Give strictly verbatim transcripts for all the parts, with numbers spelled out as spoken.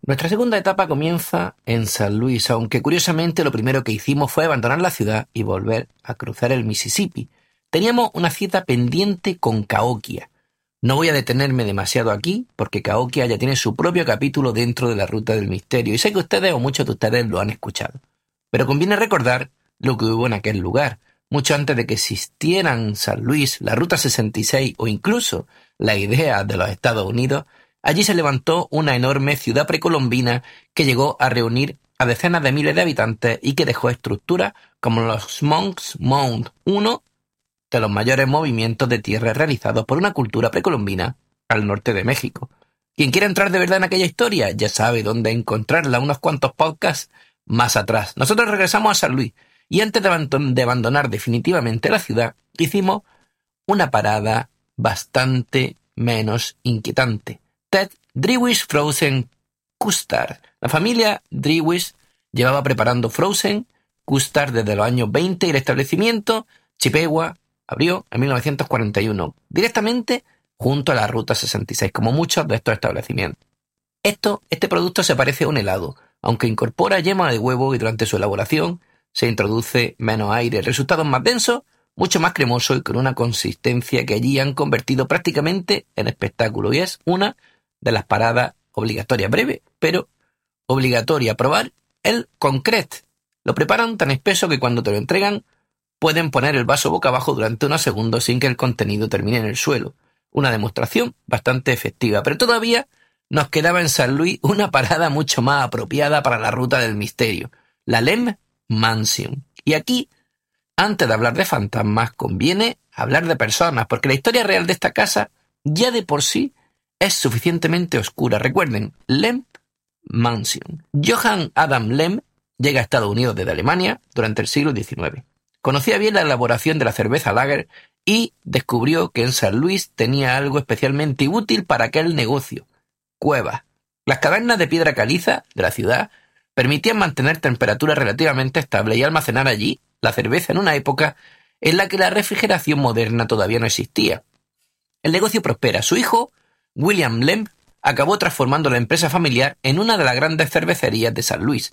Nuestra segunda etapa comienza en San Luis, aunque curiosamente lo primero que hicimos fue abandonar la ciudad y volver a cruzar el Mississippi. Teníamos una cita pendiente con Cahokia. No voy a detenerme demasiado aquí, porque Cahokia ya tiene su propio capítulo dentro de la Ruta del Misterio, y sé que ustedes o muchos de ustedes lo han escuchado. Pero conviene recordar lo que hubo en aquel lugar, mucho antes de que existieran San Luis, la Ruta sesenta y seis o incluso la idea de los Estados Unidos. Allí se levantó una enorme ciudad precolombina que llegó a reunir a decenas de miles de habitantes y que dejó estructuras como los Monk's Mound, uno de los mayores movimientos de tierra realizados por una cultura precolombina al norte de México. Quien quiera entrar de verdad en aquella historia ya sabe dónde encontrarla unos cuantos podcasts más atrás. Nosotros regresamos a San Luis y antes de abandonar definitivamente la ciudad hicimos una parada bastante menos inquietante. Ted Drewis Frozen Custard. La familia Drewis llevaba preparando Frozen Custard desde los años veinte y el establecimiento Chippewa abrió en mil novecientos cuarenta y uno, directamente junto a la Ruta sesenta y seis, como muchos de estos establecimientos. Esto, este producto se parece a un helado, aunque incorpora yema de huevo y durante su elaboración se introduce menos aire. El resultado es más denso, mucho más cremoso y con una consistencia que allí han convertido prácticamente en espectáculo, y es una de las paradas obligatorias, breve, pero obligatoria. Probar el concret. Lo preparan tan espeso que cuando te lo entregan pueden poner el vaso boca abajo durante unos segundos sin que el contenido termine en el suelo. Una demostración bastante efectiva, pero todavía nos quedaba en San Luis una parada mucho más apropiada para la Ruta del Misterio, la Lem Mansion. Y aquí, antes de hablar de fantasmas, conviene hablar de personas, porque la historia real de esta casa ya de por sí es suficientemente oscura. Recuerden, Lem Mansion. Johann Adam Lem llega a Estados Unidos desde Alemania durante el siglo diecinueve. Conocía bien la elaboración de la cerveza lager y descubrió que en San Luis tenía algo especialmente útil para aquel negocio: cuevas. Las cavernas de piedra caliza de la ciudad permitían mantener temperaturas relativamente estables y almacenar allí la cerveza en una época en la que la refrigeración moderna todavía no existía. El negocio prospera. Su hijo, William Lem, acabó transformando la empresa familiar en una de las grandes cervecerías de San Luis.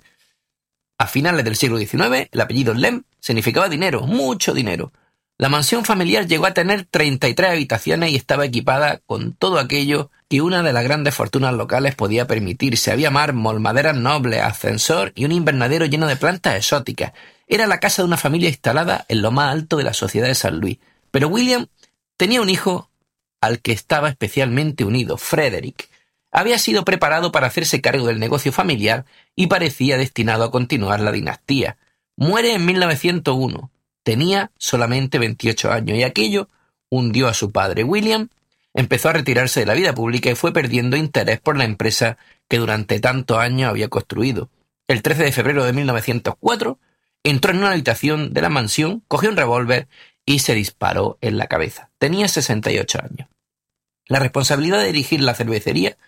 A finales del siglo diecinueve, el apellido Lem significaba dinero, mucho dinero. La mansión familiar llegó a tener treinta y tres habitaciones y estaba equipada con todo aquello que una de las grandes fortunas locales podía permitirse. Había mármol, maderas nobles, ascensor y un invernadero lleno de plantas exóticas. Era la casa de una familia instalada en lo más alto de la sociedad de San Luis. Pero William tenía un hijo al que estaba especialmente unido, Frederick. Había sido preparado para hacerse cargo del negocio familiar y parecía destinado a continuar la dinastía. Muere en mil novecientos uno. Tenía solamente veintiocho años y aquello hundió a su padre. William empezó a retirarse de la vida pública y fue perdiendo interés por la empresa que durante tantos años había construido. El trece de febrero de mil novecientos cuatro entró en una habitación de la mansión, cogió un revólver y se disparó en la cabeza. Tenía sesenta y ocho años. La responsabilidad de dirigir la cervecería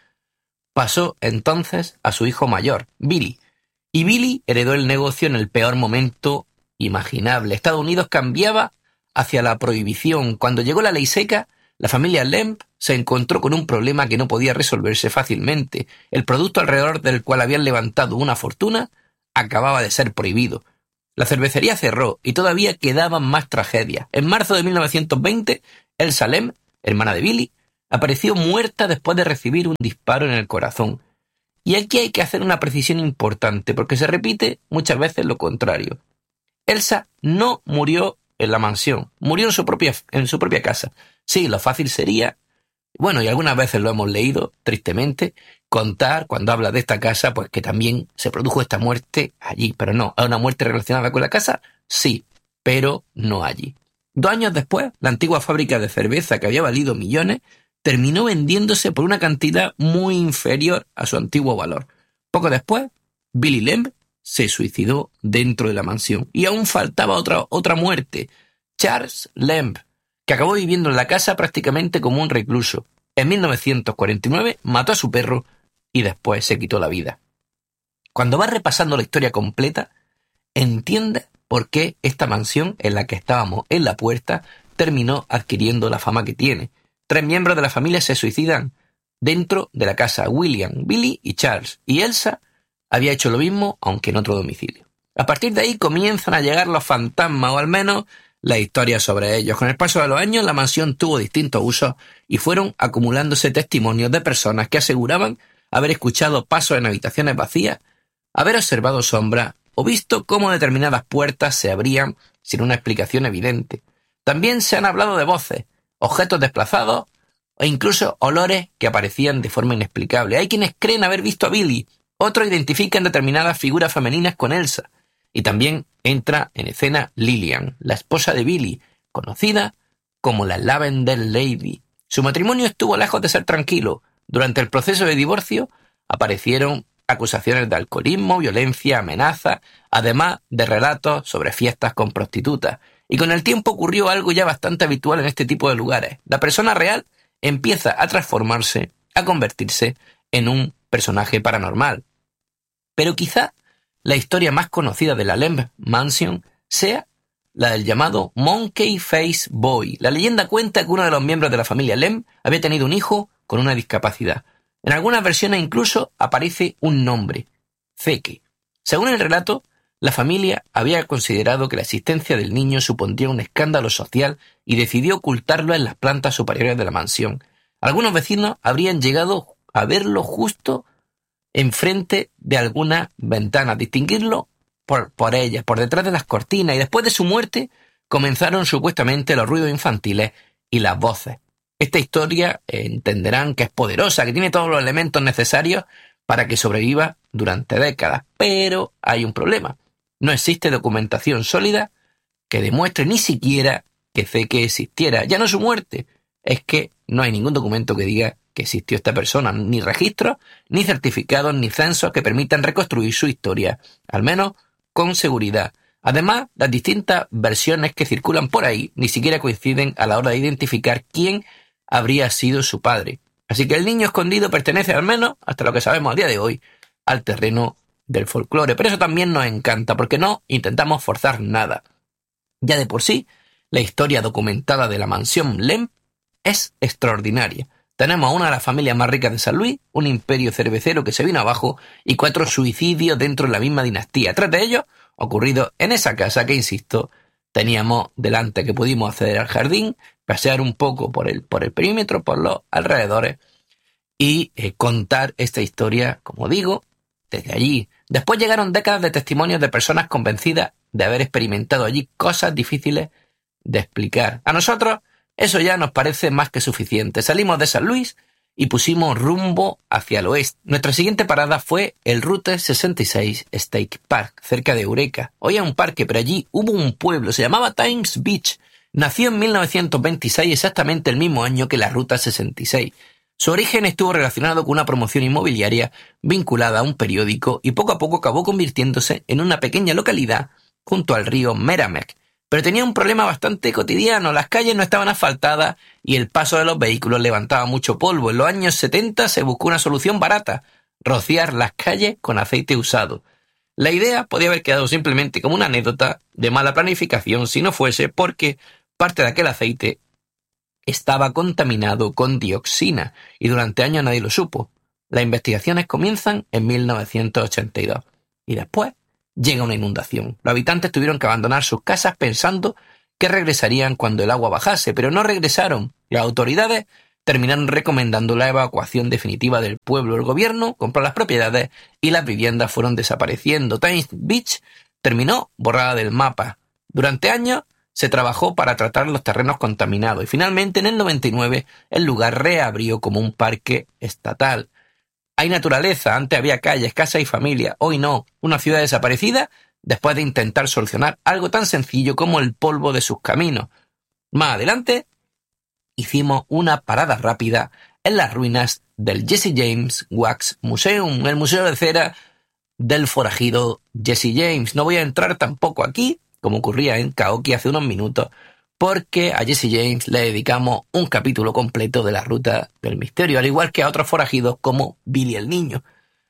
pasó entonces a su hijo mayor, Billy, y Billy heredó el negocio en el peor momento imaginable. Estados Unidos cambiaba hacia la prohibición. Cuando llegó la ley seca, la familia Lemp se encontró con un problema que no podía resolverse fácilmente. El producto alrededor del cual habían levantado una fortuna acababa de ser prohibido. La cervecería cerró y todavía quedaban más tragedias. En marzo de mil novecientos veinte, Elsa Lem, hermana de Billy, apareció muerta después de recibir un disparo en el corazón. Y aquí hay que hacer una precisión importante, porque se repite muchas veces lo contrario. Elsa no murió en la mansión, murió en su propia, en su propia casa. Sí, lo fácil sería, bueno, y algunas veces lo hemos leído, tristemente, contar cuando habla de esta casa, pues que también se produjo esta muerte allí. Pero no, ¿hay una muerte relacionada con la casa? Sí, pero no allí. Dos años después, la antigua fábrica de cerveza, que había valido millones, terminó vendiéndose por una cantidad muy inferior a su antiguo valor. Poco después, Billy Lemp se suicidó dentro de la mansión. Y aún faltaba otra, otra muerte, Charles Lemp, que acabó viviendo en la casa prácticamente como un recluso. En mil novecientos cuarenta y nueve mató a su perro y después se quitó la vida. Cuando vas repasando la historia completa, entiendes por qué esta mansión en la que estábamos en la puerta terminó adquiriendo la fama que tiene. Tres miembros de la familia se suicidan dentro de la casa William, Billy y Charles, y Elsa había hecho lo mismo, aunque en otro domicilio. A partir de ahí comienzan a llegar los fantasmas, o al menos la historia sobre ellos. Con el paso de los años, la mansión tuvo distintos usos y fueron acumulándose testimonios de personas que aseguraban haber escuchado pasos en habitaciones vacías, haber observado sombras o visto cómo determinadas puertas se abrían sin una explicación evidente. También se han hablado de voces, objetos desplazados e incluso olores que aparecían de forma inexplicable. Hay quienes creen haber visto a Billy, otros identifican determinadas figuras femeninas con Elsa. Y también entra en escena Lillian, la esposa de Billy, conocida como la Lavender Lady. Su matrimonio estuvo lejos de ser tranquilo. Durante el proceso de divorcio aparecieron acusaciones de alcoholismo, violencia, amenazas, además de relatos sobre fiestas con prostitutas. Y con el tiempo ocurrió algo ya bastante habitual en este tipo de lugares. La persona real empieza a transformarse, a convertirse en un personaje paranormal. Pero quizá la historia más conocida de la Lemp Mansion sea la del llamado Monkey Face Boy. La leyenda cuenta que uno de los miembros de la familia Lemp había tenido un hijo con una discapacidad. En algunas versiones incluso aparece un nombre, Zeke. Según el relato, la familia había considerado que la existencia del niño supondría un escándalo social y decidió ocultarlo en las plantas superiores de la mansión. Algunos vecinos habrían llegado a verlo justo enfrente de algunas ventanas, distinguirlo por, por ellas, por detrás de las cortinas, y después de su muerte comenzaron supuestamente los ruidos infantiles y las voces. Esta historia eh, entenderán que es poderosa, que tiene todos los elementos necesarios para que sobreviva durante décadas, pero hay un problema. No existe documentación sólida que demuestre ni siquiera que Zeke existiera. Ya no su muerte, es que no hay ningún documento que diga que existió esta persona, ni registros, ni certificados, ni censos que permitan reconstruir su historia, al menos con seguridad. Además, las distintas versiones que circulan por ahí ni siquiera coinciden a la hora de identificar quién habría sido su padre. Así que el niño escondido pertenece, al menos, hasta lo que sabemos a día de hoy, al terreno del folclore. Pero eso también nos encanta, porque no intentamos forzar nada. Ya de por sí, la historia documentada de la mansión Lemp es extraordinaria. Tenemos a una de las familias más ricas de San Luis, un imperio cervecero que se vino abajo y cuatro suicidios dentro de la misma dinastía. Tres de ellos ocurridos en esa casa que, insisto, teníamos delante, que pudimos acceder al jardín, pasear un poco por el, por el perímetro, por los alrededores y eh, contar esta historia, como digo, desde allí. Después llegaron décadas de testimonios de personas convencidas de haber experimentado allí cosas difíciles de explicar. A nosotros eso ya nos parece más que suficiente. Salimos de San Luis y pusimos rumbo hacia el oeste. Nuestra siguiente parada fue el Route sesenta y seis State Park, cerca de Eureka. Hoy es un parque, pero allí hubo un pueblo, se llamaba Times Beach. Nació en mil novecientos veintiséis, exactamente el mismo año que la Ruta sesenta y seis. Su origen estuvo relacionado con una promoción inmobiliaria vinculada a un periódico y poco a poco acabó convirtiéndose en una pequeña localidad junto al río Merrimack. Pero tenía un problema bastante cotidiano, las calles no estaban asfaltadas y el paso de los vehículos levantaba mucho polvo. En los años setenta se buscó una solución barata, rociar las calles con aceite usado. La idea podía haber quedado simplemente como una anécdota de mala planificación si no fuese porque parte de aquel aceite estaba contaminado con dioxina y durante años nadie lo supo. Las investigaciones comienzan en mil novecientos ochenta y dos y después llega una inundación. Los habitantes tuvieron que abandonar sus casas pensando que regresarían cuando el agua bajase, pero no regresaron. Las autoridades terminaron recomendando la evacuación definitiva del pueblo. El gobierno compró las propiedades y las viviendas fueron desapareciendo. Times Beach terminó borrada del mapa. Durante años se trabajó para tratar los terrenos contaminados y finalmente en el noventa y nueve el lugar reabrió como un parque estatal. Hay naturaleza, antes había calles, casas y familia, hoy no, una ciudad desaparecida después de intentar solucionar algo tan sencillo como el polvo de sus caminos. Más adelante, hicimos una parada rápida en las ruinas del Jesse James Wax Museum, el museo de cera del forajido Jesse James. No voy a entrar tampoco aquí, como ocurría en Caoqui hace unos minutos, porque a Jesse James le dedicamos un capítulo completo de la Ruta del Misterio, al igual que a otros forajidos como Billy el Niño.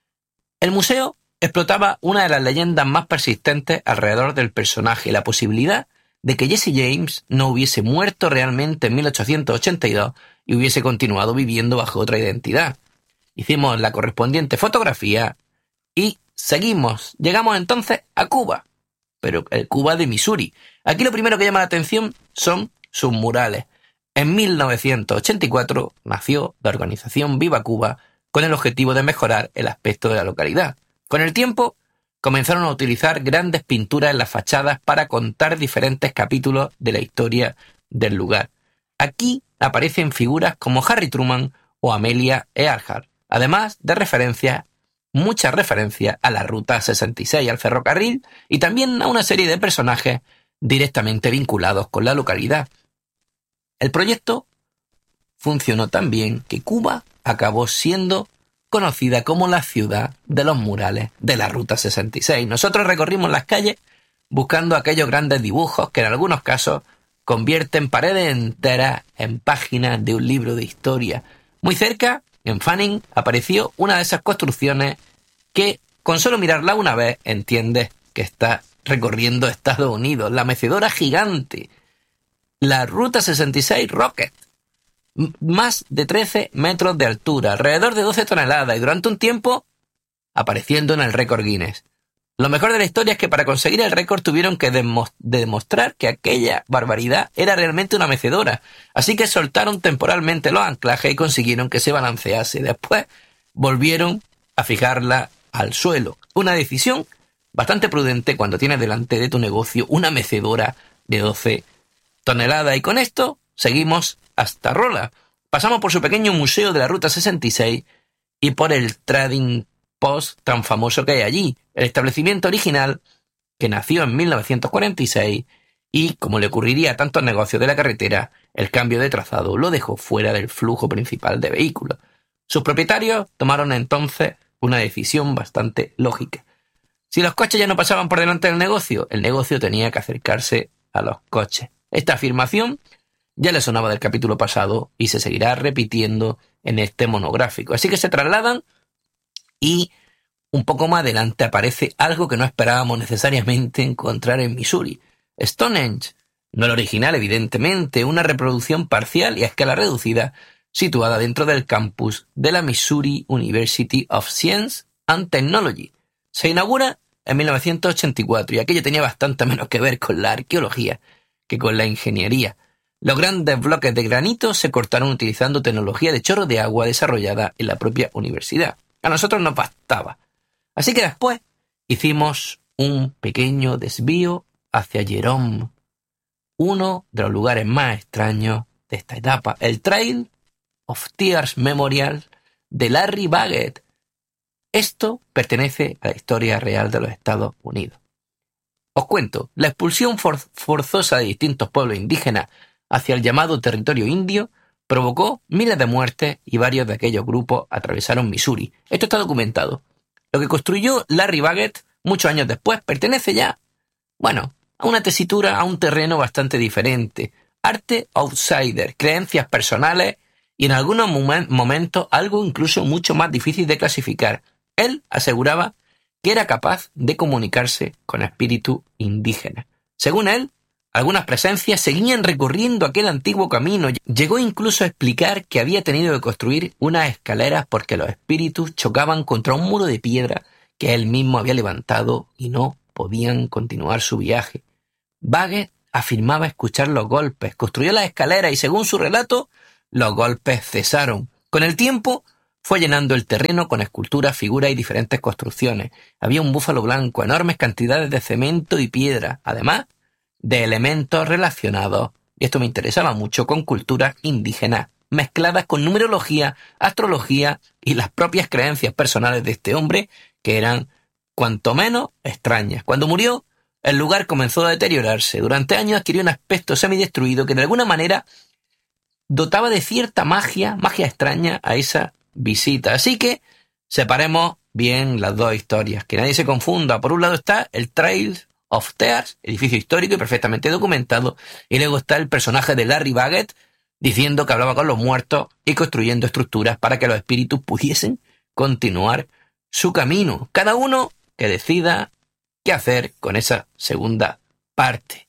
El museo explotaba una de las leyendas más persistentes alrededor del personaje, la posibilidad de que Jesse James no hubiese muerto realmente en mil ochocientos ochenta y dos y hubiese continuado viviendo bajo otra identidad. Hicimos la correspondiente fotografía y seguimos. Llegamos entonces a Cuba, pero el Cuba de Missouri. Aquí lo primero que llama la atención son sus murales. En mil novecientos ochenta y cuatro nació la organización Viva Cuba con el objetivo de mejorar el aspecto de la localidad. Con el tiempo, comenzaron a utilizar grandes pinturas en las fachadas para contar diferentes capítulos de la historia del lugar. Aquí aparecen figuras como Harry Truman o Amelia Earhart, además de referencias, muchas referencias a la Ruta sesenta y seis, al ferrocarril y también a una serie de personajes directamente vinculados con la localidad. El proyecto funcionó tan bien que Cuba acabó siendo conocida como la ciudad de los murales de la Ruta sesenta y seis. Nosotros recorrimos las calles buscando aquellos grandes dibujos que en algunos casos convierten paredes enteras en páginas de un libro de historia. Muy cerca, en Fanning, apareció una de esas construcciones que, con solo mirarla una vez, entiendes que está recorriendo Estados Unidos, la mecedora gigante, la Ruta sesenta y seis Rocket, M- más de trece metros de altura, alrededor de doce toneladas y durante un tiempo apareciendo en el récord Guinness. Lo mejor de la historia es que para conseguir el récord tuvieron que demo- demostrar que aquella barbaridad era realmente una mecedora, así que soltaron temporalmente los anclajes y consiguieron que se balancease. Después volvieron a fijarla al suelo. Una decisión bastante prudente cuando tienes delante de tu negocio una mecedora de doce toneladas. Y con esto seguimos hasta Rolla. Pasamos por su pequeño museo de la Ruta sesenta y seis y por el Trading Post tan famoso que hay allí, el establecimiento original que nació en mil novecientos cuarenta y seis y, como le ocurriría a tantos negocios de la carretera, el cambio de trazado lo dejó fuera del flujo principal de vehículos. Sus propietarios tomaron entonces una decisión bastante lógica. Si los coches ya no pasaban por delante del negocio, el negocio tenía que acercarse a los coches. Esta afirmación ya le sonaba del capítulo pasado y se seguirá repitiendo en este monográfico. Así que se trasladan y un poco más adelante aparece algo que no esperábamos necesariamente encontrar en Missouri. Stonehenge, no el original evidentemente, una reproducción parcial y a escala reducida situada dentro del campus de la Missouri University of Science and Technology. Se inaugura en mil novecientos ochenta y cuatro y aquello tenía bastante menos que ver con la arqueología que con la ingeniería. Los grandes bloques de granito se cortaron utilizando tecnología de chorro de agua desarrollada en la propia universidad. A nosotros nos bastaba. Así que después hicimos un pequeño desvío hacia Jerome, uno de los lugares más extraños de esta etapa, el Trail of Tears Memorial de Larry Baggett. Esto pertenece a la historia real de los Estados Unidos. Os cuento, la expulsión for- forzosa de distintos pueblos indígenas hacia el llamado territorio indio provocó miles de muertes y varios de aquellos grupos atravesaron Missouri. Esto está documentado. Lo que construyó Larry Baggett muchos años después pertenece ya, bueno, a una tesitura, a un terreno bastante diferente. Arte outsider, creencias personales y en algunos momen- momentos algo incluso mucho más difícil de clasificar. Él aseguraba que era capaz de comunicarse con espíritus indígenas. Según él, algunas presencias seguían recorriendo aquel antiguo camino. Llegó incluso a explicar que había tenido que construir unas escaleras porque los espíritus chocaban contra un muro de piedra que él mismo había levantado y no podían continuar su viaje. Baggett afirmaba escuchar los golpes, construyó las escaleras y, según su relato, los golpes cesaron. Con el tiempo, fue llenando el terreno con esculturas, figuras y diferentes construcciones. Había un búfalo blanco, enormes cantidades de cemento y piedra, además de elementos relacionados, y esto me interesaba mucho, con culturas indígenas, mezcladas con numerología, astrología y las propias creencias personales de este hombre, que eran cuanto menos extrañas. Cuando murió, el lugar comenzó a deteriorarse. Durante años adquirió un aspecto semidestruido que de alguna manera dotaba de cierta magia, magia extraña a esa visita. Así que separemos bien las dos historias, que nadie se confunda. Por un lado está el Trail of Tears, edificio histórico y perfectamente documentado, y luego está el personaje de Larry Baggett diciendo que hablaba con los muertos y construyendo estructuras para que los espíritus pudiesen continuar su camino. Cada uno que decida qué hacer con esa segunda parte.